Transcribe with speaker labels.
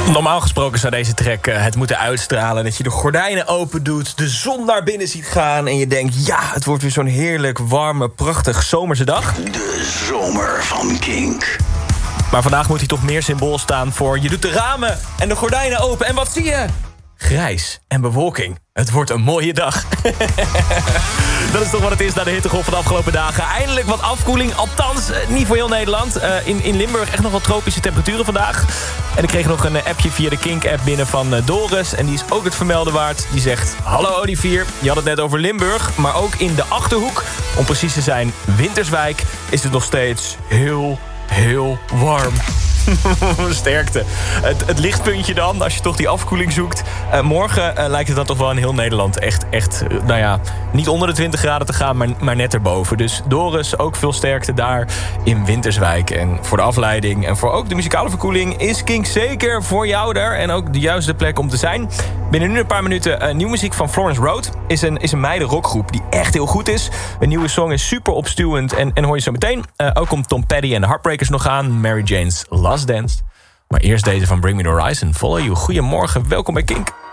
Speaker 1: Normaal gesproken zou deze track het moeten uitstralen. Dat je de gordijnen open doet, de zon naar binnen ziet gaan... en je denkt, ja, het wordt weer zo'n heerlijk, warme, prachtig zomerse dag.
Speaker 2: De zomer van Kink.
Speaker 1: Maar vandaag moet hij toch meer symbool staan voor... je doet de ramen en de gordijnen open en wat zie je? Grijs en bewolking. Het wordt een mooie dag. Dat is toch wat het is na de hittegolf van de afgelopen dagen. Eindelijk wat afkoeling, althans niet voor heel Nederland. In Limburg echt nog wel tropische temperaturen vandaag. En ik kreeg nog een appje via de Kink-app binnen van Doris. En die is ook het vermelden waard. Die zegt, hallo Olivier, je had het net over Limburg. Maar ook in de Achterhoek, om precies te zijn Winterswijk... is het nog steeds heel warm. Sterkte. Het lichtpuntje dan, als je toch die afkoeling zoekt. Morgen lijkt het dan toch wel in heel Nederland echt, nou ja, niet onder de 20 graden te gaan, maar net erboven. Dus Doris, ook veel sterkte daar in Winterswijk. En voor de afleiding en voor ook de muzikale verkoeling is Kink zeker voor jou daar. En ook de juiste plek om te zijn. Binnen nu een paar minuten nieuwe muziek van Florence Road. Is een meidenrockgroep die echt heel goed is. Een nieuwe song is super opstuwend en hoor je zo meteen. Ook komt Tom Petty en de Heartbreakers nog aan. Mary Jane's Last Dance. Maar eerst deze van Bring Me The Horizon. Follow You. Goedemorgen, welkom bij Kink.